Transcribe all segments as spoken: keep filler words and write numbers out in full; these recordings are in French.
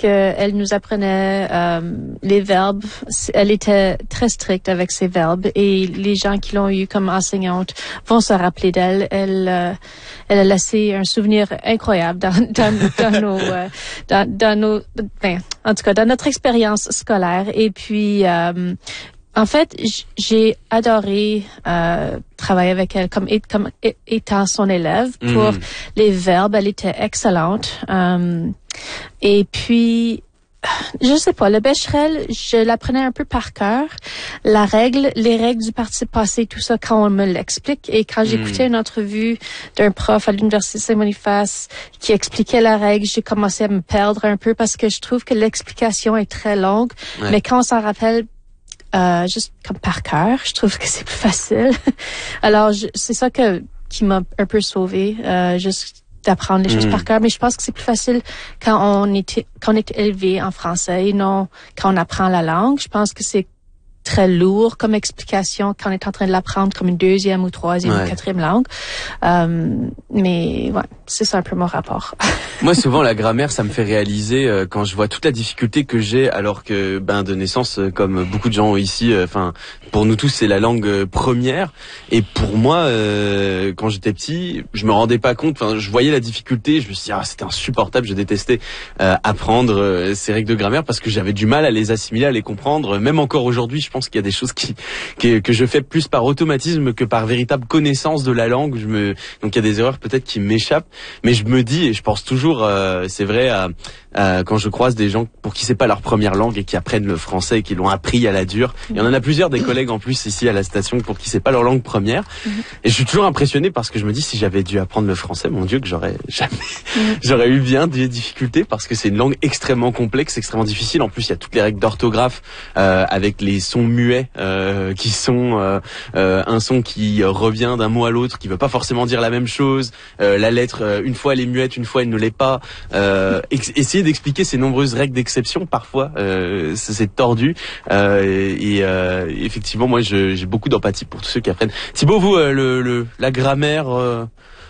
que elle nous apprenait euh, les verbes. Elle était très stricte avec ses verbes et les gens qui l'ont eu comme enseignante vont se rappeler d'elle. Elle, euh, elle a laissé un souvenir incroyable dans, dans, dans nos, euh, dans, dans nos, ben, en tout cas, dans notre expérience scolaire. Et puis, euh, en fait, j'ai adoré euh, travailler avec elle comme, comme étant son élève pour mmh. les verbes. Elle était excellente. Euh, et puis, je sais pas, le Becherel, je l'apprenais un peu par cœur. La règle, les règles du participe passé, tout ça, quand on me l'explique. Et quand mmh. j'écoutais une entrevue d'un prof à l'Université Saint-Boniface qui expliquait la règle, j'ai commencé à me perdre un peu parce que je trouve que l'explication est très longue. Ouais. Mais quand on s'en rappelle, Euh, juste comme par cœur, je trouve que c'est plus facile. Alors, je, c'est ça que qui m'a un peu sauvée, euh, juste d'apprendre les choses mmh. par cœur. Mais je pense que c'est plus facile quand on est quand on est élevé en français et non quand on apprend la langue. Je pense que c'est très lourd comme explication quand on est en train de l'apprendre comme une deuxième ou troisième ouais. ou quatrième langue. Euh, mais ouais, c'est ça un peu mon rapport. Moi, souvent, la grammaire, ça me fait réaliser euh, quand je vois toute la difficulté que j'ai, alors que, ben, de naissance, euh, comme beaucoup de gens ici, enfin, euh, pour nous tous, c'est la langue euh, première. Et pour moi, euh, quand j'étais petit, je me rendais pas compte. Enfin, je voyais la difficulté. Je me suis dit, ah, c'était insupportable. Je détestais euh, apprendre euh, ces règles de grammaire parce que j'avais du mal à les assimiler, à les comprendre. Même encore aujourd'hui, je pense qu'il y a des choses qui, qui que je fais plus par automatisme que par véritable connaissance de la langue. Je me donc il y a des erreurs peut-être qui m'échappent, mais je me dis et je pense toujours, euh, c'est vrai, à, à, quand je croise des gens pour qui c'est pas leur première langue et qui apprennent le français et qui l'ont appris à la dure. Il y en a plusieurs des collègues en plus ici à la station pour qui c'est pas leur langue première. Et je suis toujours impressionné parce que je me dis si j'avais dû apprendre le français, mon Dieu que j'aurais jamais, j'aurais eu bien des difficultés parce que c'est une langue extrêmement complexe, extrêmement difficile. En plus il y a toutes les règles d'orthographe euh, avec les sons muets euh, qui sont euh, euh, un son qui revient d'un mot à l'autre, qui veut pas forcément dire la même chose. Euh, la lettre, euh, une fois elle est muette, une fois elle ne l'est pas. Euh, ex- essayer d'expliquer ces nombreuses règles d'exception, parfois euh, c'est, c'est tordu. Euh, et, et euh, effectivement, moi je, j'ai beaucoup d'empathie pour tous ceux qui apprennent. Thibaut, vous, euh, le, le, la grammaire. Euh,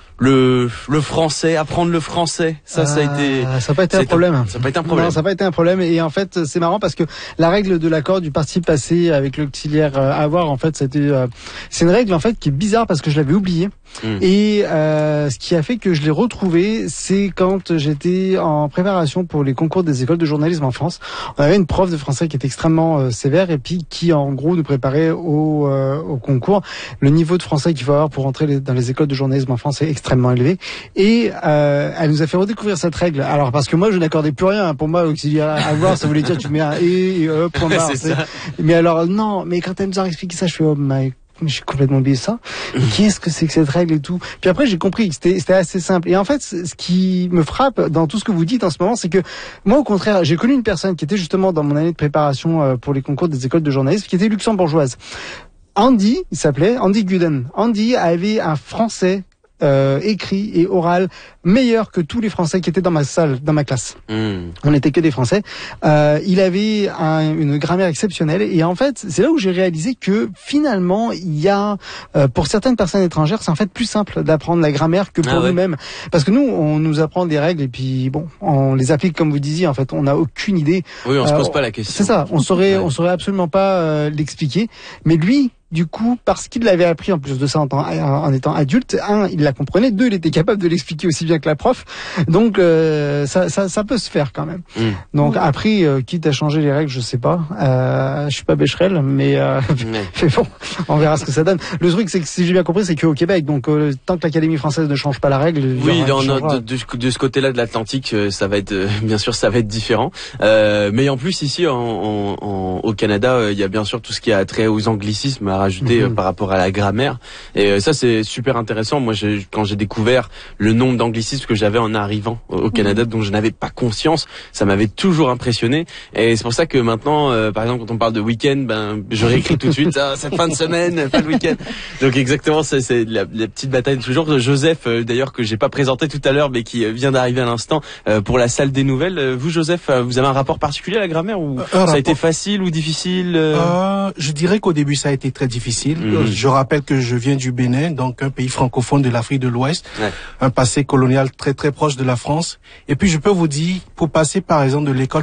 Le, le français, apprendre le français, ça, ça a été... Euh, ça n'a pas été un problème. Un, ça n'a pas été un problème. Non, ça n'a pas été un problème. Et en fait, c'est marrant parce que la règle de l'accord du participe passé avec l'auxiliaire euh, avoir, en fait, c'était, euh, c'est une règle, en fait, qui est bizarre parce que je l'avais oubliée. Mmh. Et euh, ce qui a fait que je l'ai retrouvée, c'est quand j'étais en préparation pour les concours des écoles de journalisme en France. On avait une prof de français qui était extrêmement euh, sévère et puis qui, en gros, nous préparait au, euh, au concours. Le niveau de français qu'il faut avoir pour entrer les, dans les écoles de journalisme en France est extrêmement élevé. Et euh, elle nous a fait redécouvrir cette règle. Alors, parce que moi, je n'accordais plus rien. Pour moi, auxiliaire avoir, ça voulait dire tu mets un et, et hop, point barre. Mais alors, non, mais quand elle nous a expliqué ça, je fais, oh my j'ai complètement oublié ça. Qu'est-ce que c'est que cette règle et tout? Puis après, j'ai compris que c'était, c'était assez simple. Et en fait, ce qui me frappe dans tout ce que vous dites en ce moment, c'est que moi, au contraire, j'ai connu une personne qui était justement dans mon année de préparation pour les concours des écoles de journalisme, qui était luxembourgeoise. Andy, il s'appelait Andy Guden. Andy avait un français Euh, écrit et oral meilleur que tous les Français qui étaient dans ma salle, dans ma classe. Mmh. On n'était que des Français. Euh, il avait un, une grammaire exceptionnelle et en fait, c'est là où j'ai réalisé que finalement, il y a euh, pour certaines personnes étrangères, c'est en fait plus simple d'apprendre la grammaire que pour ah ouais. nous-mêmes, parce que nous, on nous apprend des règles et puis bon, on les applique comme vous disiez. En fait, on n'a aucune idée. Oui, on euh, se pose on, pas la question. C'est ça. On saurait, ouais. on saurait absolument pas euh, l'expliquer. Mais lui. Du coup, parce qu'il l'avait appris en plus de ça en, temps, en étant adulte, un, il la comprenait, deux, il était capable de l'expliquer aussi bien que la prof. Donc, euh, ça, ça, ça peut se faire quand même. Mmh. Donc, après, euh, quitte à changer les règles, je sais pas. Euh, je suis pas Becherel, mais, euh, mais bon, on verra ce que ça donne. Le truc, c'est que si j'ai bien compris, c'est qu'au Québec, donc euh, tant que l'Académie française ne change pas la règle, oui, dans notre, de, de ce côté-là de l'Atlantique, ça va être, bien sûr, ça va être différent. Euh, mais en plus, ici, en, en, en, au Canada, il y a bien sûr tout ce qui a trait aux anglicismes à rajouter mmh. par rapport à la grammaire. Et ça, c'est super intéressant. Moi, j'ai, quand j'ai découvert le nombre d'anglicismes que j'avais en arrivant au Canada, mmh. dont je n'avais pas conscience, ça m'avait toujours impressionné. Et c'est pour ça que maintenant, euh, par exemple, quand on parle de week-end, ben, je réécris tout de suite ah, cette fin de semaine, pas le week-end. Donc exactement, c'est, c'est la, la petite bataille de toujours. Joseph, euh, d'ailleurs, que j'ai pas présenté tout à l'heure, mais qui vient d'arriver à l'instant euh, pour la salle des nouvelles. Vous, Joseph, vous avez un rapport particulier à la grammaire ou euh, ça rapport... a été facile ou difficile euh... Euh, Je dirais qu'au début, ça a été très difficile. Mmh. Je rappelle que je viens du Bénin, donc un pays francophone de l'Afrique de l'Ouest, ouais. un passé colonial très très proche de la France. Et puis je peux vous dire, pour passer par exemple de l'école